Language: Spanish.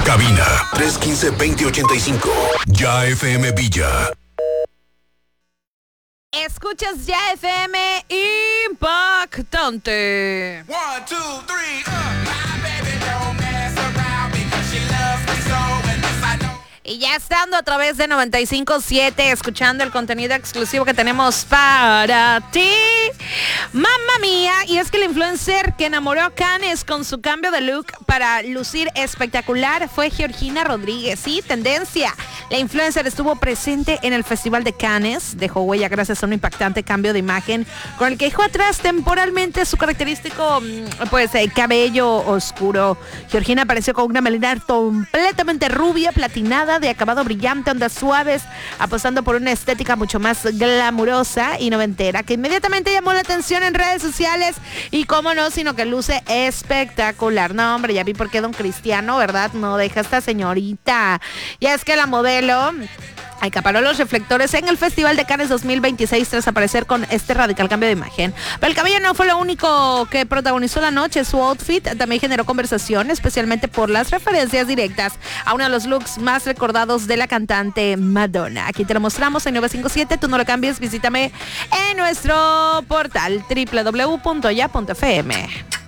Cabina 315-2085. Ya FM Villa. Escuchas Ya FM Impactante. 1, 2, 3, my baby don't mess around because she loves me so, and this I know. Y ya estando a través de 95.7, escuchando el contenido exclusivo que tenemos para ti. ¡Mamma mía! Y es que el influencer que enamoró a Cannes con su cambio de look para lucir espectacular fue Georgina Rodríguez. Sí, tendencia. La influencer estuvo presente en el Festival de Cannes, dejó huella gracias a un impactante cambio de imagen con el que dejó atrás temporalmente su característico cabello oscuro. Georgina apareció con una melena completamente rubia, platinada, de acabado brillante, ondas suaves, apostando por una estética mucho más glamurosa y noventera, que inmediatamente llamó la atención en redes sociales y cómo no, sino que luce espectacular. No, hombre, ya vi por qué Don Cristiano, ¿verdad? No deja a esta señorita. Ya es que la modelo acaparó los reflectores en el Festival de Cannes 2026 tras aparecer con este radical cambio de imagen. Pero el cabello no fue lo único que protagonizó la noche. Su outfit también generó conversación, especialmente por las referencias directas a uno de los looks más recordados de la cantante Madonna. Aquí te lo mostramos en 957. Tú no lo cambies, visítame en nuestro portal www.ya.fm.